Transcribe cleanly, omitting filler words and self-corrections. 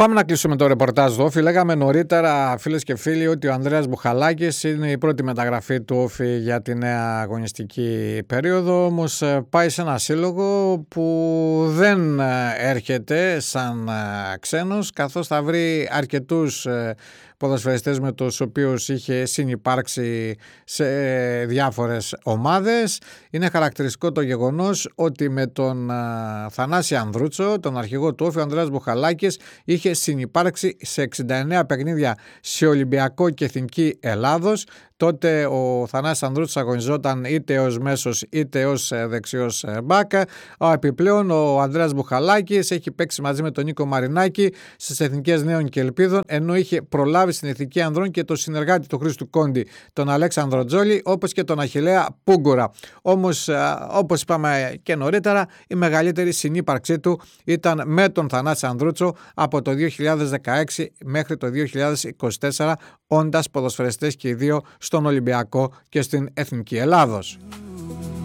Πάμε να κλείσουμε το ρεπορτάζ του Όφη. Λέγαμε νωρίτερα, φίλες και φίλοι, ότι ο Ανδρέας Μπουχαλάκης είναι η πρώτη μεταγραφή του Όφη για τη νέα αγωνιστική περίοδο. Όμως πάει σε ένα σύλλογο που δεν έρχεται σαν ξένος, καθώς θα βρει αρκετούς ποδοσφαιριστές με τους οποίους είχε συνυπάρξει σε διάφορες ομάδες. Είναι χαρακτηριστικό το γεγονός ότι με τον Θανάση Ανδρούτσο, τον αρχηγό του Όφη, ο Ανδρέας Μπουχαλάκης είχε συνυπάρξει σε 69 παιχνίδια σε Ολυμπιακό και Εθνική Ελλάδος. Τότε ο Θανάσης Ανδρούτσος αγωνιζόταν είτε ως μέσος είτε ως δεξιός μπάκα. Επιπλέον ο Ανδρέας Μπουχαλάκης έχει παίξει μαζί με τον Νίκο Μαρινάκη στις Εθνικές Νέων και Ελπίδων, ενώ είχε προλάβει στην Εθνική Ανδρών και τον συνεργάτη του Χρήστου Κόντι, τον Αλέξανδρο Τζόλι, όπως και τον Αχιλλέα Πούγκουρα. Όμως, όπως είπαμε και νωρίτερα, η μεγαλύτερη συνύπαρξή του ήταν με τον Θανάση Ανδρούτσο από το 2016 μέχρι το 2024, όντας ποδοσφαιριστές και οι δύο στον Ολυμπιακό και στην Εθνική Ελλάδος.